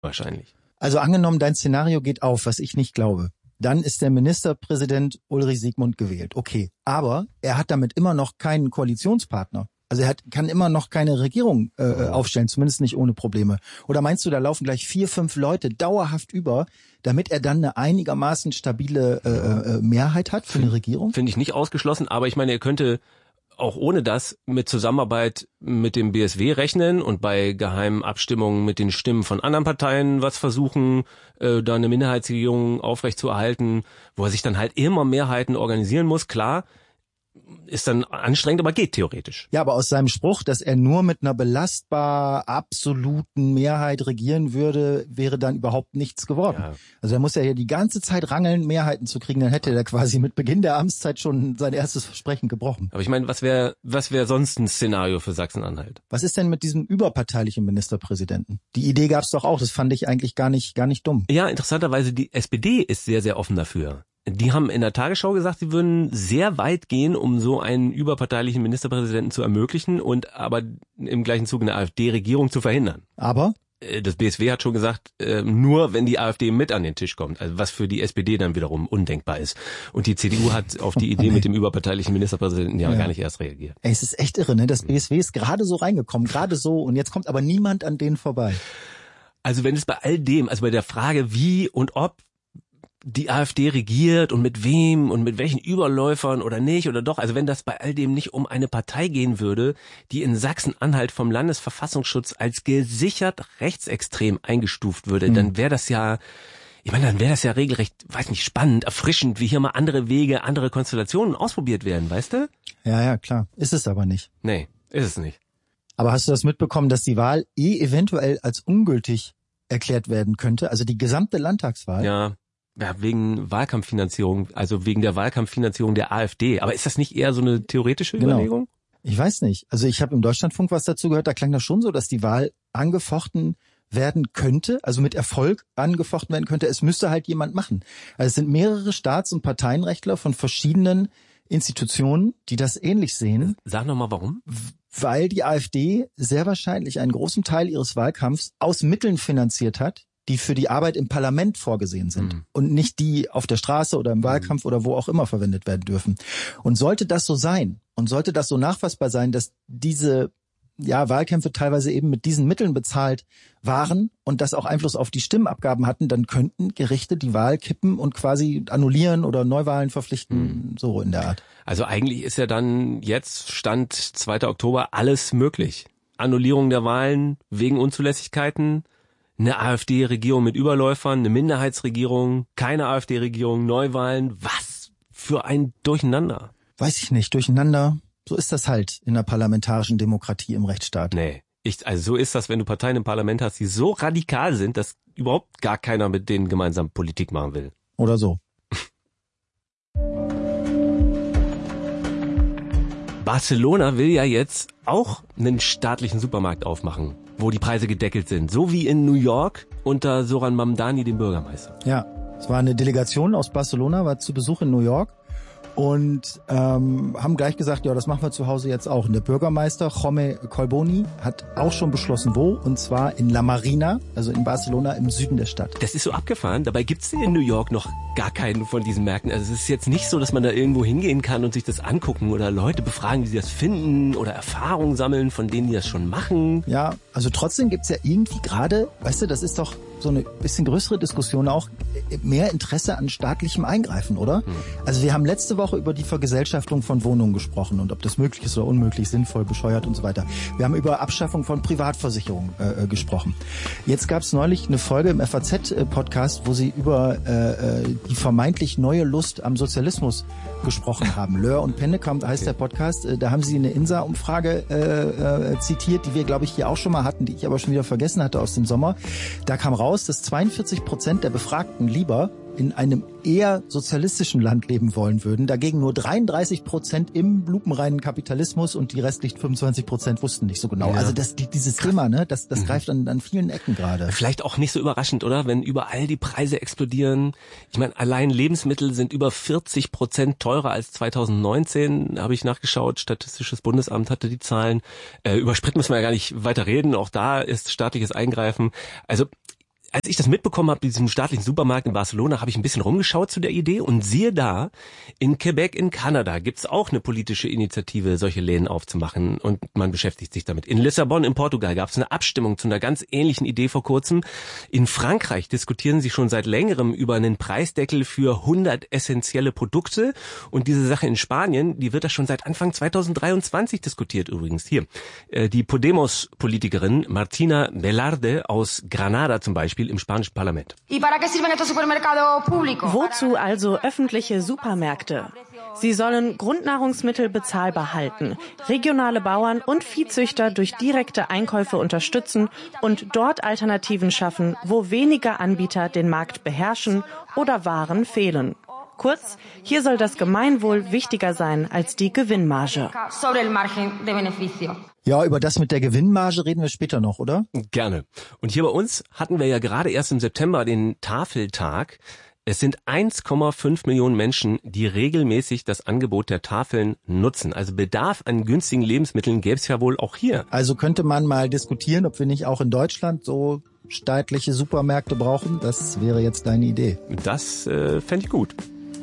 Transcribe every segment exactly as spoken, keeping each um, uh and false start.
wahrscheinlich. Also angenommen, dein Szenario geht auf, was ich nicht glaube. Dann ist der Ministerpräsident Ulrich Siegmund gewählt. Okay, aber er hat damit immer noch keinen Koalitionspartner. Also er hat, kann immer noch keine Regierung äh, oh. aufstellen, zumindest nicht ohne Probleme. Oder meinst du, da laufen gleich vier, fünf Leute dauerhaft über, damit er dann eine einigermaßen stabile äh, äh, Mehrheit hat für eine Regierung? Finde ich nicht ausgeschlossen, aber ich meine, er könnte auch ohne das mit Zusammenarbeit mit dem B S W rechnen und bei geheimen Abstimmungen mit den Stimmen von anderen Parteien was versuchen, äh, da eine Minderheitsregierung aufrechtzuerhalten, wo er sich dann halt immer Mehrheiten organisieren muss, klar. Ist dann anstrengend, aber geht theoretisch. Ja, aber aus seinem Spruch, dass er nur mit einer belastbar absoluten Mehrheit regieren würde, wäre dann überhaupt nichts geworden. Ja. Also er muss ja hier die ganze Zeit rangeln, Mehrheiten zu kriegen, dann hätte er quasi mit Beginn der Amtszeit schon sein erstes Versprechen gebrochen. Aber ich meine, was wäre was wäre sonst ein Szenario für Sachsen-Anhalt? Was ist denn mit diesem überparteilichen Ministerpräsidenten? Die Idee gab's doch auch, das fand ich eigentlich gar nicht gar nicht dumm. Ja, interessanterweise, die S P D ist sehr, sehr offen dafür. Die haben in der Tagesschau gesagt, sie würden sehr weit gehen, um so einen überparteilichen Ministerpräsidenten zu ermöglichen und aber im gleichen Zuge eine AfD-Regierung zu verhindern. Aber? Das B S W hat schon gesagt, nur wenn die AfD mit an den Tisch kommt, also was für die S P D dann wiederum undenkbar ist. Und die C D U hat auf die Idee okay. mit dem überparteilichen Ministerpräsidenten ja, ja gar nicht erst reagiert. Ey, es ist echt irre, ne? Das B S W ist gerade so reingekommen, gerade so, und jetzt kommt aber niemand an denen vorbei. Also wenn es bei all dem, also bei der Frage wie und ob die AfD regiert und mit wem und mit welchen Überläufern oder nicht oder doch, also wenn das bei all dem nicht um eine Partei gehen würde, die in Sachsen-Anhalt vom Landesverfassungsschutz als gesichert rechtsextrem eingestuft würde, mhm. dann wäre das ja, ich meine, dann wäre das ja regelrecht, weiß nicht, spannend, erfrischend, wie hier mal andere Wege, andere Konstellationen ausprobiert werden, weißt du? Ja, ja, klar. Ist es aber nicht. Nee, ist es nicht. Aber hast du das mitbekommen, dass die Wahl eh eventuell als ungültig erklärt werden könnte? Also die gesamte Landtagswahl? Ja. Ja, wegen Wahlkampffinanzierung, also wegen der Wahlkampffinanzierung der AfD. Aber ist das nicht eher so eine theoretische genau. Überlegung? Ich weiß nicht. Also ich habe im Deutschlandfunk was dazu gehört, da klang das schon so, dass die Wahl angefochten werden könnte, also mit Erfolg angefochten werden könnte. Es müsste halt jemand machen. Also es sind mehrere Staats- und Parteienrechtler von verschiedenen Institutionen, die das ähnlich sehen. Sag noch mal, warum? Weil die AfD sehr wahrscheinlich einen großen Teil ihres Wahlkampfs aus Mitteln finanziert hat, die für die Arbeit im Parlament vorgesehen sind mhm. und nicht die auf der Straße oder im Wahlkampf mhm. oder wo auch immer verwendet werden dürfen. Und sollte das so sein und sollte das so nachweisbar sein, dass diese ja Wahlkämpfe teilweise eben mit diesen Mitteln bezahlt waren und das auch Einfluss auf die Stimmabgaben hatten, dann könnten Gerichte die Wahl kippen und quasi annullieren oder Neuwahlen verpflichten, mhm. so in der Art. Also eigentlich ist ja dann jetzt, Stand zweiter Oktober, alles möglich. Annullierung der Wahlen wegen Unzulässigkeiten, eine AfD-Regierung mit Überläufern, eine Minderheitsregierung, keine AfD-Regierung, Neuwahlen. Was für ein Durcheinander. Weiß ich nicht, Durcheinander. So ist das halt in der parlamentarischen Demokratie im Rechtsstaat. Nee, ich, also so ist das, wenn du Parteien im Parlament hast, die so radikal sind, dass überhaupt gar keiner mit denen gemeinsam Politik machen will. Oder so. Barcelona will ja jetzt auch einen staatlichen Supermarkt aufmachen, wo die Preise gedeckelt sind. So wie in New York unter Zoran Mamdani, dem Bürgermeister. Ja, es war eine Delegation aus Barcelona, war zu Besuch in New York und ähm, haben gleich gesagt, ja, das machen wir zu Hause jetzt auch. Und der Bürgermeister Jaume Collboni hat auch schon beschlossen, wo, und zwar in La Marina, also in Barcelona im Süden der Stadt. Das ist so abgefahren, dabei gibt's in New York noch gar keinen von diesen Märkten. Also es ist jetzt nicht so, dass man da irgendwo hingehen kann und sich das angucken oder Leute befragen, wie sie das finden oder Erfahrungen sammeln von denen, die das schon machen. Ja, also trotzdem gibt's ja irgendwie gerade, weißt du, das ist doch so eine bisschen größere Diskussion auch, mehr Interesse an staatlichem Eingreifen, oder? Hm. Also wir haben letzte Woche über die Vergesellschaftung von Wohnungen gesprochen und ob das möglich ist oder unmöglich, sinnvoll, bescheuert und so weiter. Wir haben über Abschaffung von Privatversicherungen äh, gesprochen. Jetzt gab es neulich eine Folge im F A Z-Podcast, wo sie über äh, die vermeintlich neue Lust am Sozialismus gesprochen haben. Löhr und Pennekamp heißt der Podcast. Da haben sie eine I N S A-Umfrage äh, äh, zitiert, die wir, glaube ich, hier auch schon mal hatten, die ich aber schon wieder vergessen hatte aus dem Sommer. Da kam raus, dass zweiundvierzig Prozent der Befragten lieber in einem eher sozialistischen Land leben wollen würden. Dagegen nur dreiunddreißig Prozent im lupenreinen Kapitalismus und die restlichen fünfundzwanzig Prozent wussten nicht so genau. Ja. Also das, dieses Thema, ne, das, das mhm. greift an, an vielen Ecken gerade. Vielleicht auch nicht so überraschend, oder? Wenn überall die Preise explodieren. Ich meine, allein Lebensmittel sind über vierzig Prozent teurer als zweitausendneunzehn, habe ich nachgeschaut. Statistisches Bundesamt hatte die Zahlen. Äh, über Sprit müssen wir ja gar nicht weiter reden. Auch da ist staatliches Eingreifen. Also als ich das mitbekommen habe, diesem staatlichen Supermarkt in Barcelona, habe ich ein bisschen rumgeschaut zu der Idee und siehe da, in Quebec in Kanada gibt's auch eine politische Initiative, solche Läden aufzumachen und man beschäftigt sich damit. In Lissabon in Portugal gab's eine Abstimmung zu einer ganz ähnlichen Idee vor kurzem. In Frankreich diskutieren sie schon seit längerem über einen Preisdeckel für hundert essentielle Produkte und diese Sache in Spanien, die wird da schon seit Anfang zweitausenddreiundzwanzig diskutiert übrigens. Hier, die Podemos-Politikerin Martina Velarde aus Granada zum Beispiel im spanischen Parlament. Wozu also öffentliche Supermärkte? Sie sollen Grundnahrungsmittel bezahlbar halten, regionale Bauern und Viehzüchter durch direkte Einkäufe unterstützen und dort Alternativen schaffen, wo weniger Anbieter den Markt beherrschen oder Waren fehlen. Kurz, hier soll das Gemeinwohl wichtiger sein als die Gewinnmarge. Ja, über das mit der Gewinnmarge reden wir später noch, oder? Gerne. Und hier bei uns hatten wir ja gerade erst im September den Tafeltag. Es sind eins Komma fünf Millionen Menschen, die regelmäßig das Angebot der Tafeln nutzen. Also Bedarf an günstigen Lebensmitteln gäbe es ja wohl auch hier. Also könnte man mal diskutieren, ob wir nicht auch in Deutschland so staatliche Supermärkte brauchen. Das wäre jetzt deine Idee. Das äh, fände ich gut.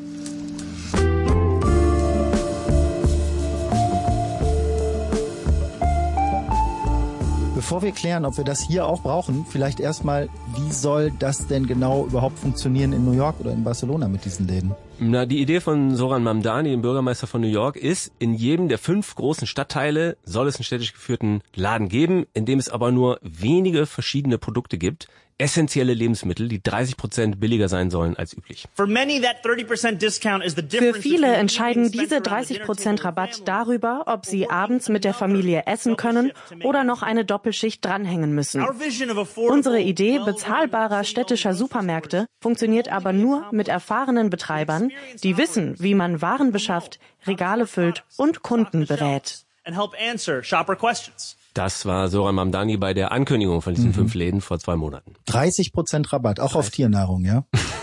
Bevor wir klären, ob wir das hier auch brauchen, vielleicht erstmal, wie soll das denn genau überhaupt funktionieren in New York oder in Barcelona mit diesen Läden? Na, die Idee von Zoran Mamdani, dem Bürgermeister von New York, ist, in jedem der fünf großen Stadtteile soll es einen städtisch geführten Laden geben, in dem es aber nur wenige verschiedene Produkte gibt. Essentielle Lebensmittel, die dreißig Prozent billiger sein sollen als üblich. Für viele entscheiden diese dreißig Prozent Rabatt darüber, ob sie abends mit der Familie essen können oder noch eine Doppelschicht dranhängen müssen. Unsere Idee bezahlbarer städtischer Supermärkte funktioniert aber nur mit erfahrenen Betreibern, die wissen, wie man Waren beschafft, Regale füllt und Kunden berät. Das war Zoran Mamdani bei der Ankündigung von diesen mhm. fünf Läden vor zwei Monaten. dreißig Prozent Rabatt, auch auf Tiernahrung, ja?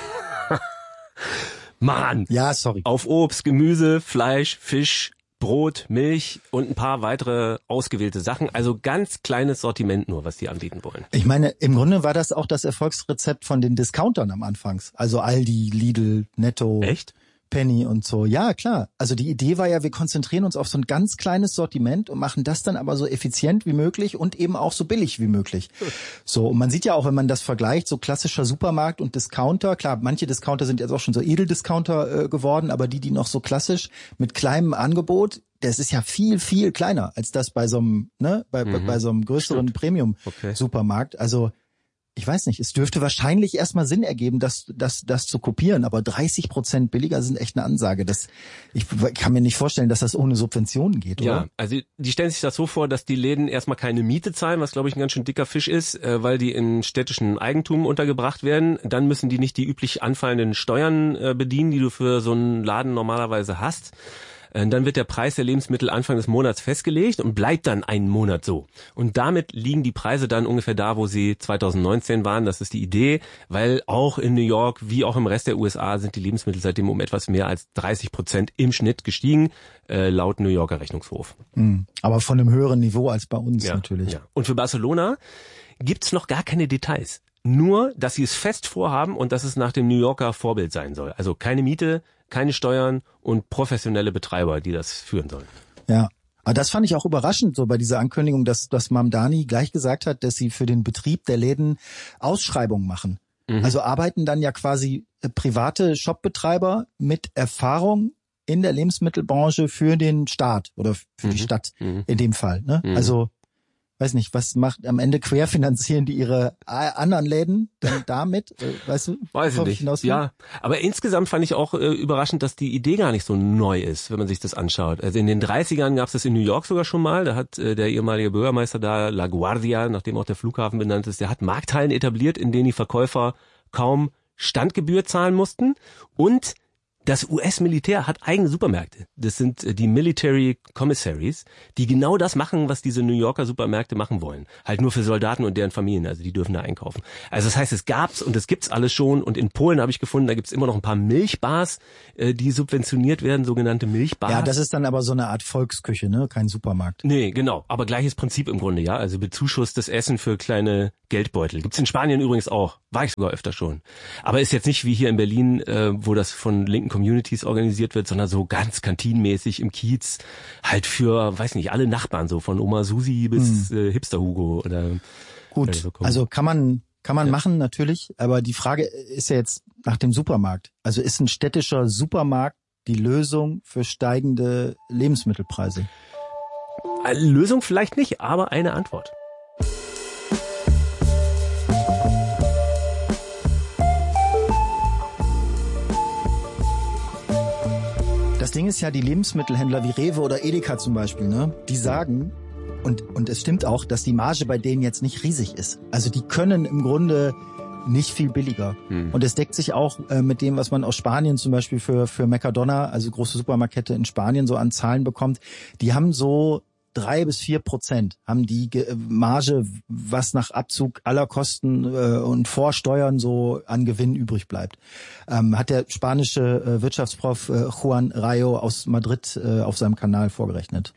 Mann! Ja, sorry. Auf Obst, Gemüse, Fleisch, Fisch, Brot, Milch und ein paar weitere ausgewählte Sachen. Also ganz kleines Sortiment nur, was die anbieten wollen. Ich meine, im Grunde war das auch das Erfolgsrezept von den Discountern am Anfang. Also Aldi, Lidl, Netto. Echt? Penny und so. Ja, klar. Also die Idee war ja, wir konzentrieren uns auf so ein ganz kleines Sortiment und machen das dann aber so effizient wie möglich und eben auch so billig wie möglich. So, und man sieht ja auch, wenn man das vergleicht, so klassischer Supermarkt und Discounter, klar, manche Discounter sind jetzt auch schon so Edeldiscounter äh, geworden, aber die, die noch so klassisch mit kleinem Angebot, das ist ja viel, viel kleiner als das bei so einem, ne, bei, mhm. bei so einem größeren Premium-Supermarkt. Okay. Also, ich weiß nicht, es dürfte wahrscheinlich erstmal Sinn ergeben, das, das, das zu kopieren, aber dreißig Prozent billiger sind echt eine Ansage. Das, ich kann mir nicht vorstellen, dass das ohne Subventionen geht, oder? Ja, also die stellen sich das so vor, dass die Läden erstmal keine Miete zahlen, was glaube ich ein ganz schön dicker Fisch ist, weil die in städtischen Eigentum untergebracht werden. Dann müssen die nicht die üblich anfallenden Steuern bedienen, die du für so einen Laden normalerweise hast. Dann wird der Preis der Lebensmittel Anfang des Monats festgelegt und bleibt dann einen Monat so. Und damit liegen die Preise dann ungefähr da, wo sie zweitausendneunzehn waren. Das ist die Idee, weil auch in New York wie auch im Rest der U S A sind die Lebensmittel seitdem um etwas mehr als dreißig Prozent im Schnitt gestiegen, äh, laut New Yorker Rechnungshof. Mhm. Aber von einem höheren Niveau als bei uns ja, natürlich. Ja. Und für Barcelona gibt's noch gar keine Details. Nur, dass sie es fest vorhaben und dass es nach dem New Yorker Vorbild sein soll. Also keine Miete, keine Steuern und professionelle Betreiber, die das führen sollen. Ja, aber das fand ich auch überraschend, so bei dieser Ankündigung, dass, dass Mamdani gleich gesagt hat, dass sie für den Betrieb der Läden Ausschreibungen machen. Mhm. Also arbeiten dann ja quasi private Shopbetreiber mit Erfahrung in der Lebensmittelbranche für den Staat oder für mhm. die Stadt mhm. in dem Fall. Ne? Mhm. Also weiß nicht, was macht am Ende querfinanzieren die ihre anderen Läden dann damit? Weißt du? Weiß ich nicht. Ja, aber insgesamt fand ich auch äh, überraschend, dass die Idee gar nicht so neu ist, wenn man sich das anschaut. Also in den dreißigern gab es das in New York sogar schon mal. Da hat äh, der ehemalige Bürgermeister da, La Guardia, nachdem auch der Flughafen benannt ist, der hat Markthallen etabliert, in denen die Verkäufer kaum Standgebühr zahlen mussten und Das U S-Militär hat eigene Supermärkte. Das sind die Military Commissaries, die genau das machen, was diese New Yorker Supermärkte machen wollen. Halt nur für Soldaten und deren Familien, also die dürfen da einkaufen. Also das heißt, es gab's und es gibt's alles schon. Und in Polen habe ich gefunden, da gibt's immer noch ein paar Milchbars, die subventioniert werden, sogenannte Milchbars. Ja, das ist dann aber so eine Art Volksküche, ne? Kein Supermarkt. Nee, genau. Aber gleiches Prinzip im Grunde, ja. Also bezuschusstes Essen für kleine Geldbeutel. Gibt's in Spanien übrigens auch. War ich sogar öfter schon. Aber ist jetzt nicht wie hier in Berlin, äh, wo das von linken Communities organisiert wird, sondern so ganz kantinenmäßig im Kiez. Halt für, weiß nicht, alle Nachbarn, so von Oma Susi bis hm. äh, Hipster Hugo oder... Gut, so also kann man kann man ja. machen natürlich, aber die Frage ist ja jetzt nach dem Supermarkt. Also ist ein städtischer Supermarkt die Lösung für steigende Lebensmittelpreise? Eine Lösung vielleicht nicht, aber eine Antwort. Das Ding ist ja, die Lebensmittelhändler wie Rewe oder Edeka zum Beispiel, ne, die sagen, und, und es stimmt auch, dass die Marge bei denen jetzt nicht riesig ist. Also die können im Grunde nicht viel billiger. Hm. Und es deckt sich auch äh, mit dem, was man aus Spanien zum Beispiel für, für Mercadona, also große Supermarktkette in Spanien, so an Zahlen bekommt. Die haben so drei bis vier Prozent haben die Ge- Marge, was nach Abzug aller Kosten äh, und Vorsteuern so an Gewinn übrig bleibt. Ähm, hat der spanische äh, Wirtschaftsprof äh, Juan Rayo aus Madrid äh, auf seinem Kanal vorgerechnet.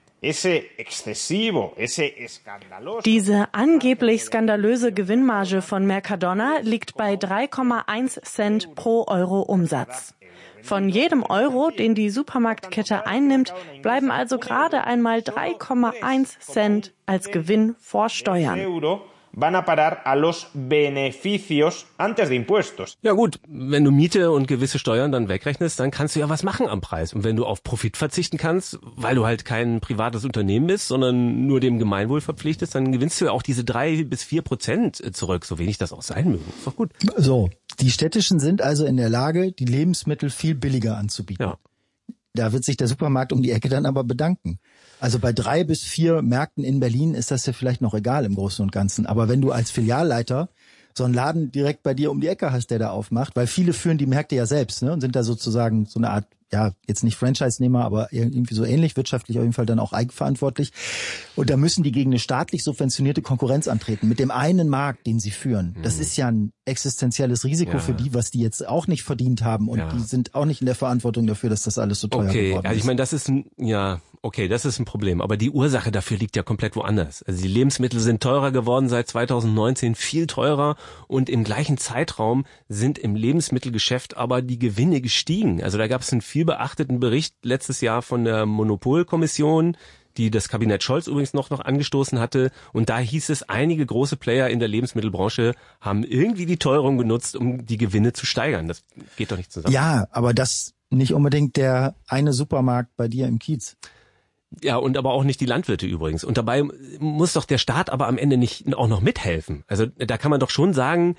Diese angeblich skandalöse Gewinnmarge von Mercadona liegt bei drei Komma eins Cent pro Euro Umsatz. Von jedem Euro, den die Supermarktkette einnimmt, bleiben also gerade einmal drei Komma eins Cent als Gewinn vor Steuern. van a parar a los beneficios antes de impuestos. Ja gut, wenn du Miete und gewisse Steuern dann wegrechnest, dann kannst du ja was machen am Preis. Und wenn du auf Profit verzichten kannst, weil du halt kein privates Unternehmen bist, sondern nur dem Gemeinwohl verpflichtest, dann gewinnst du ja auch diese drei bis vier Prozent zurück, so wenig das auch sein mögen. Ist doch gut. So, die Städtischen sind also in der Lage, die Lebensmittel viel billiger anzubieten. Ja. Da wird sich der Supermarkt um die Ecke dann aber bedanken. Also bei drei bis vier Märkten in Berlin ist das ja vielleicht noch egal im Großen und Ganzen. Aber wenn du als Filialleiter so einen Laden direkt bei dir um die Ecke hast, der da aufmacht, weil viele führen die Märkte ja selbst, ne, und sind da sozusagen so eine Art, ja, jetzt nicht Franchise-Nehmer, aber irgendwie so ähnlich, wirtschaftlich auf jeden Fall dann auch eigenverantwortlich. Und da müssen die gegen eine staatlich subventionierte Konkurrenz antreten, mit dem einen Markt, den sie führen. Das mhm. ist ja ein existenzielles Risiko ja. für die, was die jetzt auch nicht verdient haben. Und ja. die sind auch nicht in der Verantwortung dafür, dass das alles so teuer okay. geworden ist. Also ich meine, das ist ein, ja, okay, das ist ein Problem. Aber die Ursache dafür liegt ja komplett woanders. Also die Lebensmittel sind teurer geworden seit zweitausendneunzehn, viel teurer. Und im gleichen Zeitraum sind im Lebensmittelgeschäft aber die Gewinne gestiegen. Also da gab es einen viel beachteten Bericht letztes Jahr von der Monopolkommission, die das Kabinett Scholz übrigens noch, noch angestoßen hatte. Und da hieß es, einige große Player in der Lebensmittelbranche haben irgendwie die Teuerung genutzt, um die Gewinne zu steigern. Das geht doch nicht zusammen. Ja, aber das nicht unbedingt der eine Supermarkt bei dir im Kiez. Ja, und aber auch nicht die Landwirte übrigens. Und dabei muss doch der Staat aber am Ende nicht auch noch mithelfen. Also da kann man doch schon sagen,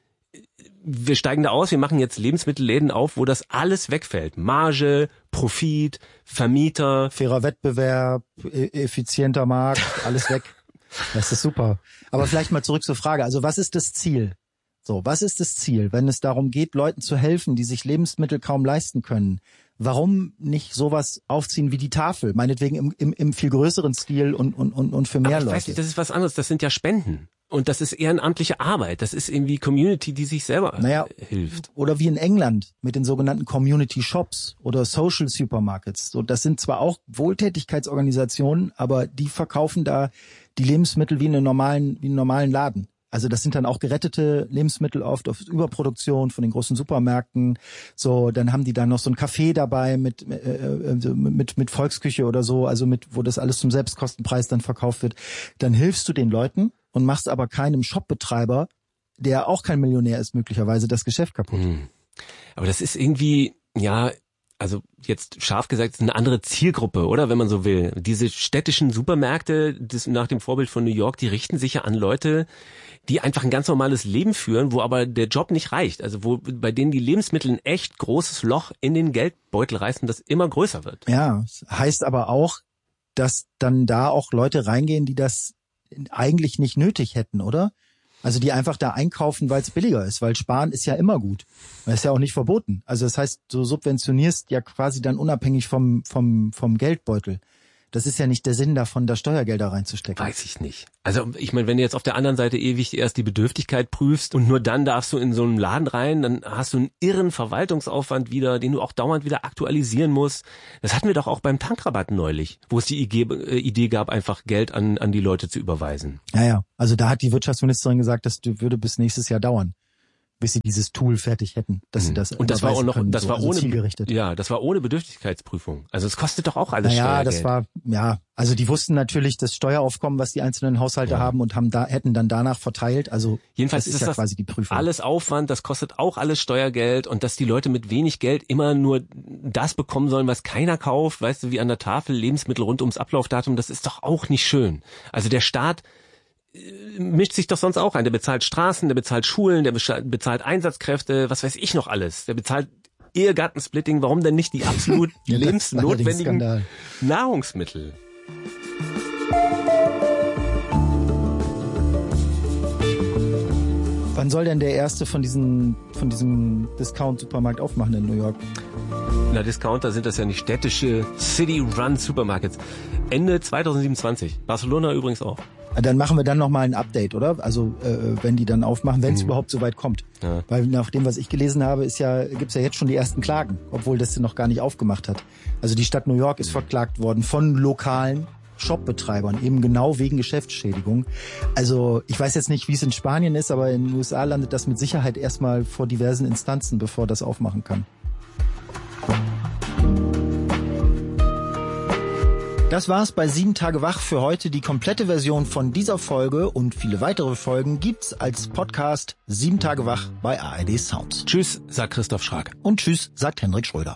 wir steigen da aus, wir machen jetzt Lebensmittelläden auf, wo das alles wegfällt. Marge, Profit, Vermieter. Fairer Wettbewerb, effizienter Markt, alles weg. Das ist super. Aber vielleicht mal zurück zur Frage. Also was ist das Ziel? So, was ist das Ziel, wenn es darum geht, Leuten zu helfen, die sich Lebensmittel kaum leisten können? Warum nicht sowas aufziehen wie die Tafel? Meinetwegen im, im, im viel größeren Stil und, und, und, und für mehr Aber ich Leute. weiß nicht, das ist was anderes. Das sind ja Spenden. Und das ist ehrenamtliche Arbeit. Das ist irgendwie Community, die sich selber naja, hilft. Oder wie in England mit den sogenannten Community Shops oder Social Supermarkets. So, das sind zwar auch Wohltätigkeitsorganisationen, aber die verkaufen da die Lebensmittel wie in einem normalen, wie einen normalen Laden. Also das sind dann auch gerettete Lebensmittel oft auf Überproduktion von den großen Supermärkten. So, dann haben die dann noch so ein Café dabei mit äh, mit mit Volksküche oder so, also mit, wo das alles zum Selbstkostenpreis dann verkauft wird. Dann hilfst du den Leuten und machst aber keinem Shopbetreiber, der auch kein Millionär ist, möglicherweise das Geschäft kaputt. Hm. Aber das ist irgendwie, ja, also jetzt scharf gesagt, eine andere Zielgruppe, oder, wenn man so will. Diese städtischen Supermärkte, das nach dem Vorbild von New York, die richten sich ja an Leute, die einfach ein ganz normales Leben führen, wo aber der Job nicht reicht. Also wo bei denen die Lebensmittel ein echt großes Loch in den Geldbeutel reißen, das immer größer wird. Ja, heißt aber auch, dass dann da auch Leute reingehen, die das eigentlich nicht nötig hätten, oder? Also die einfach da einkaufen, weil es billiger ist, weil sparen ist ja immer gut. Das ist ja auch nicht verboten. Also das heißt, du subventionierst ja quasi dann unabhängig vom vom vom Geldbeutel. Das ist ja nicht der Sinn davon, da Steuergelder reinzustecken. Weiß ich nicht. Also ich meine, wenn du jetzt auf der anderen Seite ewig erst die Bedürftigkeit prüfst und nur dann darfst du in so einen Laden rein, dann hast du einen irren Verwaltungsaufwand wieder, den du auch dauernd wieder aktualisieren musst. Das hatten wir doch auch beim Tankrabatt neulich, wo es die Idee gab, einfach Geld an an die Leute zu überweisen. Ja, ja. Also da hat die Wirtschaftsministerin gesagt, das würde bis nächstes Jahr dauern, bis sie dieses Tool fertig hätten, dass sie das und das war auch noch können, das so, war also ohne zielgerichtet. Ja, das war ohne Bedürftigkeitsprüfung. Also es kostet doch auch alles naja, Steuergeld. das war ja, also die wussten natürlich das Steueraufkommen, was die einzelnen Haushalte ja. haben und haben da hätten dann danach verteilt, also jedenfalls das ist, ist ja das quasi die Prüfung. Alles Aufwand, das kostet auch alles Steuergeld und dass die Leute mit wenig Geld immer nur das bekommen sollen, was keiner kauft, weißt du, wie an der Tafel Lebensmittel rund ums Ablaufdatum, das ist doch auch nicht schön. Also der Staat mischt sich doch sonst auch ein. Der bezahlt Straßen, der bezahlt Schulen, der bezahlt Einsatzkräfte, was weiß ich noch alles. Der bezahlt Ehegattensplitting. Warum denn nicht die absolut ja, lebensnotwendigen Nahrungsmittel? Wann soll denn der erste von diesen von diesem Discount-Supermarkt aufmachen in New York? Na, Discounter sind das ja nicht städtische City-Run-Supermarkets. Ende zwanzig siebenundzwanzig. Barcelona übrigens auch. Dann machen wir dann nochmal ein Update, oder? Also äh, wenn die dann aufmachen, wenn es mhm. überhaupt so weit kommt. Ja. Weil nach dem, was ich gelesen habe, ist ja gibt's ja jetzt schon die ersten Klagen, obwohl das noch gar nicht aufgemacht hat. Also die Stadt New York ist verklagt worden von lokalen Shopbetreibern, eben genau wegen Geschäftsschädigung. Also ich weiß jetzt nicht, wie es in Spanien ist, aber in den U S A landet das mit Sicherheit erstmal vor diversen Instanzen, bevor das aufmachen kann. Das war's bei sieben Tage wach für heute. Die komplette Version von dieser Folge und viele weitere Folgen gibt's als Podcast sieben Tage wach bei A R D Sounds. Tschüss, sagt Christoph Schrag. Und tschüss, sagt Hendrik Schröder.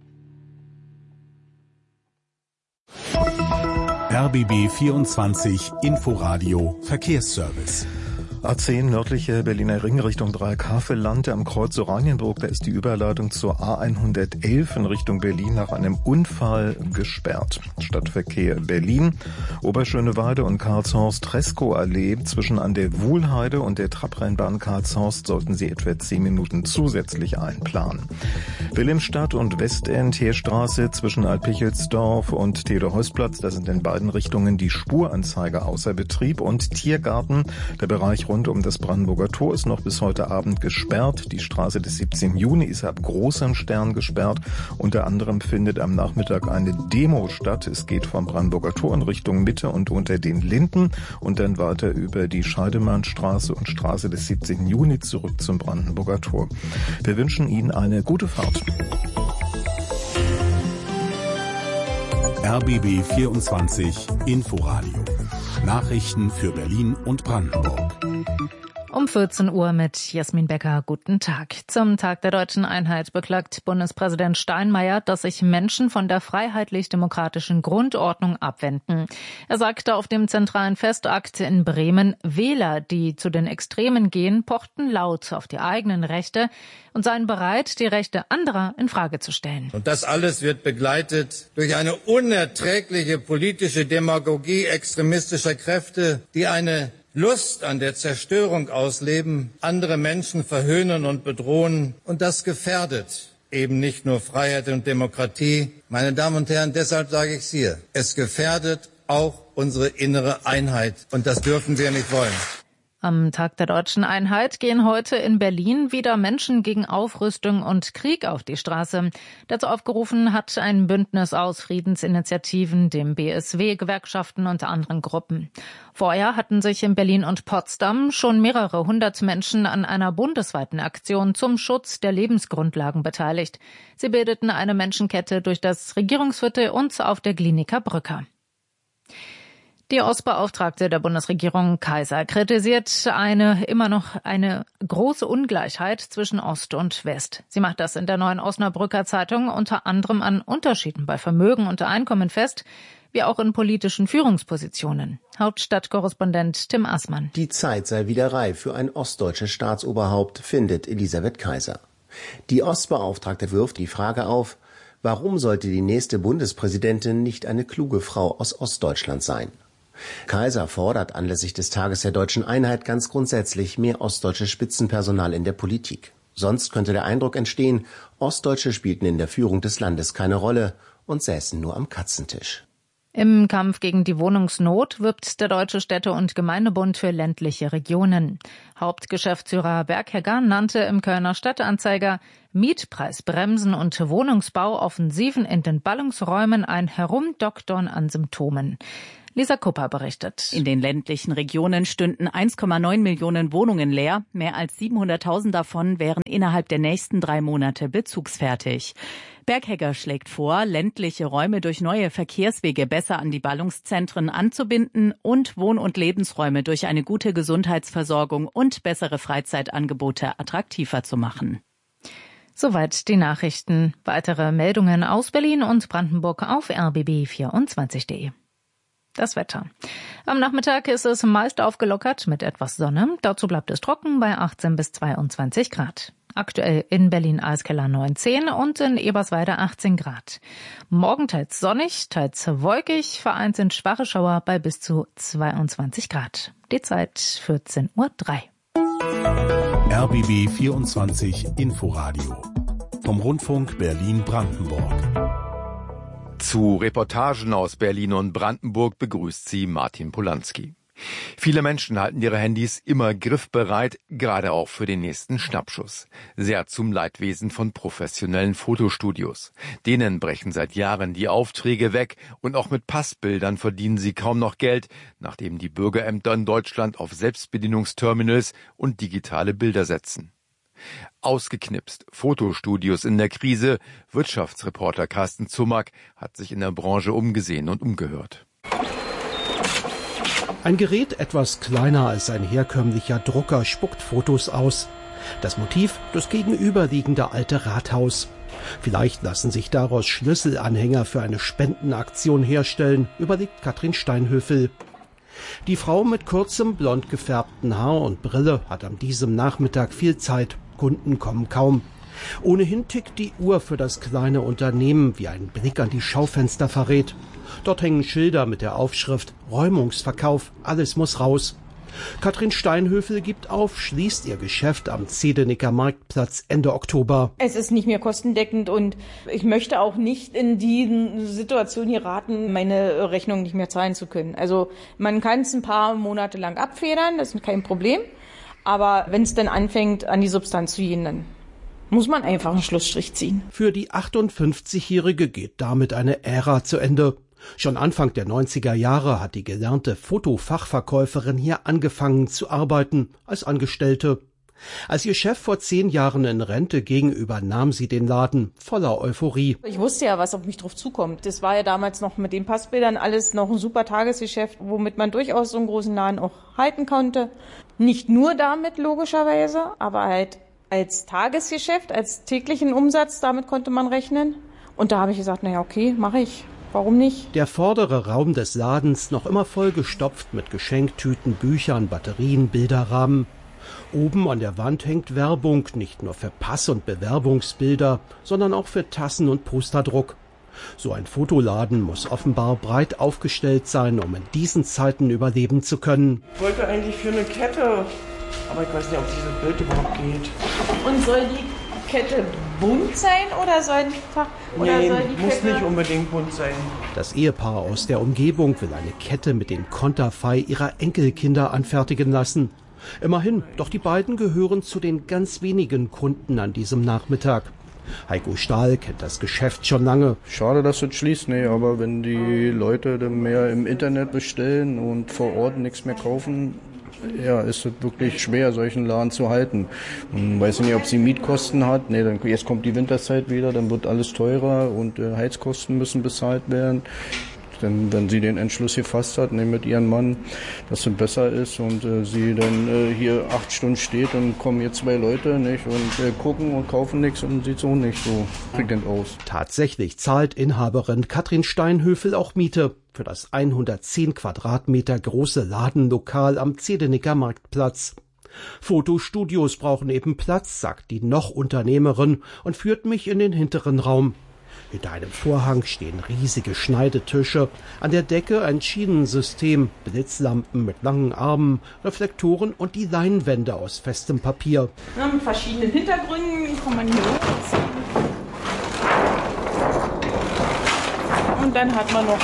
R B B vierundzwanzig Inforadio Verkehrsservice. A zehn nördliche Berliner Ring Richtung Dreieckhavel-Land am Kreuz Oranienburg. Da ist die Überleitung zur A hundertelf in Richtung Berlin nach einem Unfall gesperrt. Stadtverkehr Berlin, Oberschöneweide und Karlshorst-Treskow-Allee. Zwischen an der Wuhlheide und der Trabrennbahn Karlshorst sollten Sie etwa zehn Minuten zusätzlich einplanen. Wilhelmstadt und Westend, Heerstraße zwischen Altpichelsdorf und Theodor-Heuss-Platz. Da sind in beiden Richtungen die Spuranzeiger außer Betrieb. Und Tiergarten, der Bereich rund um das Brandenburger Tor ist noch bis heute Abend gesperrt. Die Straße des siebzehnten Juni ist ab Großem Stern gesperrt. Unter anderem findet am Nachmittag eine Demo statt. Es geht vom Brandenburger Tor in Richtung Mitte und unter den Linden und dann weiter über die Scheidemannstraße und Straße des siebzehnten Juni zurück zum Brandenburger Tor. Wir wünschen Ihnen eine gute Fahrt. R B B vierundzwanzig Inforadio. Nachrichten für Berlin und Brandenburg. Um vierzehn Uhr mit Jasmin Becker. Guten Tag. Zum Tag der Deutschen Einheit beklagt Bundespräsident Steinmeier, dass sich Menschen von der freiheitlich-demokratischen Grundordnung abwenden. Er sagte auf dem zentralen Festakt in Bremen, Wähler, die zu den Extremen gehen, pochten laut auf die eigenen Rechte und seien bereit, die Rechte anderer in Frage zu stellen. Und das alles wird begleitet durch eine unerträgliche politische Demagogie extremistischer Kräfte, die eine Lust an der Zerstörung ausleben, andere Menschen verhöhnen und bedrohen. Und das gefährdet eben nicht nur Freiheit und Demokratie. Meine Damen und Herren, deshalb sage ich es hier. Es gefährdet auch unsere innere Einheit. Und das dürfen wir nicht wollen. Am Tag der Deutschen Einheit gehen heute in Berlin wieder Menschen gegen Aufrüstung und Krieg auf die Straße. Dazu aufgerufen hat ein Bündnis aus Friedensinitiativen, dem B S W, Gewerkschaften und anderen Gruppen. Vorher hatten sich in Berlin und Potsdam schon mehrere hundert Menschen an einer bundesweiten Aktion zum Schutz der Lebensgrundlagen beteiligt. Sie bildeten eine Menschenkette durch das Regierungsviertel und auf der Glienicke Brücke. Die Ostbeauftragte der Bundesregierung Kaiser kritisiert eine immer noch eine große Ungleichheit zwischen Ost und West. Sie macht das in der Neuen Osnabrücker Zeitung unter anderem an Unterschieden bei Vermögen und Einkommen fest, wie auch in politischen Führungspositionen. Hauptstadtkorrespondent Tim Assmann. Die Zeit sei wieder reif für ein ostdeutsches Staatsoberhaupt, findet Elisabeth Kaiser. Die Ostbeauftragte wirft die Frage auf, warum sollte die nächste Bundespräsidentin nicht eine kluge Frau aus Ostdeutschland sein? Kaiser fordert anlässlich des Tages der Deutschen Einheit ganz grundsätzlich mehr ostdeutsches Spitzenpersonal in der Politik. Sonst könnte der Eindruck entstehen, Ostdeutsche spielten in der Führung des Landes keine Rolle und säßen nur am Katzentisch. Im Kampf gegen die Wohnungsnot wirbt der Deutsche Städte- und Gemeindebund für ländliche Regionen. Hauptgeschäftsführer Berghegger nannte im Kölner Stadtanzeiger Mietpreisbremsen und Wohnungsbauoffensiven in den Ballungsräumen ein Herumdoktern an Symptomen. Lisa Kupper berichtet. In den ländlichen Regionen stünden eins Komma neun Millionen Wohnungen leer. Mehr als siebenhunderttausend davon wären innerhalb der nächsten drei Monate bezugsfertig. Berghegger schlägt vor, ländliche Räume durch neue Verkehrswege besser an die Ballungszentren anzubinden und Wohn- und Lebensräume durch eine gute Gesundheitsversorgung und bessere Freizeitangebote attraktiver zu machen. Soweit die Nachrichten. Weitere Meldungen aus Berlin und Brandenburg auf r b b vierundzwanzig punkt de. Das Wetter. Am Nachmittag ist es meist aufgelockert mit etwas Sonne. Dazu bleibt es trocken bei achtzehn bis zweiundzwanzig Grad. Aktuell in Berlin-Eiskeller neunzehn und in Eberswalde achtzehn Grad. Morgen teils sonnig, teils wolkig, vereinzelt schwache Schauer bei bis zu zweiundzwanzig Grad. Die Zeit vierzehn Uhr drei. R B B vierundzwanzig Inforadio vom Rundfunk Berlin-Brandenburg. Zu Reportagen aus Berlin und Brandenburg begrüßt sie Martin Polanski. Viele Menschen halten ihre Handys immer griffbereit, gerade auch für den nächsten Schnappschuss. Sehr zum Leidwesen von professionellen Fotostudios. Denen brechen seit Jahren die Aufträge weg und auch mit Passbildern verdienen sie kaum noch Geld, nachdem die Bürgerämter in Deutschland auf Selbstbedienungsterminals und digitale Bilder setzen. Ausgeknipst, Fotostudios in der Krise. Wirtschaftsreporter Carsten Zumack hat sich in der Branche umgesehen und umgehört. Ein Gerät etwas kleiner als ein herkömmlicher Drucker spuckt Fotos aus. Das Motiv, das gegenüberliegende alte Rathaus. Vielleicht lassen sich daraus Schlüsselanhänger für eine Spendenaktion herstellen, überlegt Katrin Steinhöfel. Die Frau mit kurzem, blond gefärbten Haar und Brille hat an diesem Nachmittag viel Zeit. Kunden kommen kaum. Ohnehin tickt die Uhr für das kleine Unternehmen, wie ein Blick an die Schaufenster verrät. Dort hängen Schilder mit der Aufschrift Räumungsverkauf, alles muss raus. Katrin Steinhöfel gibt auf, schließt ihr Geschäft am Zedenicker Marktplatz Ende Oktober. Es ist nicht mehr kostendeckend und ich möchte auch nicht in die Situation hier raten, meine Rechnung nicht mehr zahlen zu können. Also man kann es ein paar Monate lang abfedern, das ist kein Problem. Aber wenn es dann anfängt, an die Substanz zu gehen, dann muss man einfach einen Schlussstrich ziehen. Für die achtundfünfzigjährige geht damit eine Ära zu Ende. Schon Anfang der neunziger Jahre hat die gelernte Fotofachverkäuferin hier angefangen zu arbeiten als Angestellte. Als ihr Chef vor zehn Jahren in Rente ging, übernahm sie den Laden voller Euphorie. Ich wusste ja, was auf mich drauf zukommt. Das war ja damals noch mit den Passbildern alles noch ein super Tagesgeschäft, womit man durchaus so einen großen Laden auch halten konnte. Nicht nur damit logischerweise, aber halt als Tagesgeschäft, als täglichen Umsatz, damit konnte man rechnen. Und da habe ich gesagt, naja, okay, mache ich. Warum nicht? Der vordere Raum des Ladens noch immer vollgestopft mit Geschenktüten, Büchern, Batterien, Bilderrahmen. Oben an der Wand hängt Werbung, nicht nur für Pass- und Bewerbungsbilder, sondern auch für Tassen und Posterdruck. So ein Fotoladen muss offenbar breit aufgestellt sein, um in diesen Zeiten überleben zu können. Ich wollte eigentlich für eine Kette, aber ich weiß nicht, ob dieses Bild überhaupt geht. Und soll die Kette bunt sein oder soll einfach oder nee, soll die muss Kette nicht unbedingt bunt sein. Das Ehepaar aus der Umgebung will eine Kette mit dem Konterfei ihrer Enkelkinder anfertigen lassen. Immerhin, doch die beiden gehören zu den ganz wenigen Kunden an diesem Nachmittag. Heiko Stahl kennt das Geschäft schon lange. Schade, dass es schließt, nee, aber wenn die Leute dann mehr im Internet bestellen und vor Ort nichts mehr kaufen, ja, ist es wirklich schwer, solchen Laden zu halten. Ich weiß nicht, ob sie Mietkosten hat. Nee, dann, jetzt kommt die Winterzeit wieder, dann wird alles teurer und äh, Heizkosten müssen bezahlt werden. Denn wenn sie den Entschluss gefasst hat, ne, mit ihrem Mann, dass es besser ist und äh, sie dann äh, hier acht Stunden steht und kommen hier zwei Leute nicht und äh, gucken und kaufen nichts und sieht so nicht so prickelnd aus. Tatsächlich zahlt Inhaberin Katrin Steinhöfel auch Miete für das hundertzehn Quadratmeter große Ladenlokal am Zedenicker Marktplatz. Fotostudios brauchen eben Platz, sagt die noch Unternehmerin und führt mich in den hinteren Raum. Hinter einem Vorhang stehen riesige Schneidetische, an der Decke ein Schienensystem, Blitzlampen mit langen Armen, Reflektoren und die Leinwände aus festem Papier. Ja, mit verschiedenen Hintergründen kann man hier hochziehen. Und dann hat man noch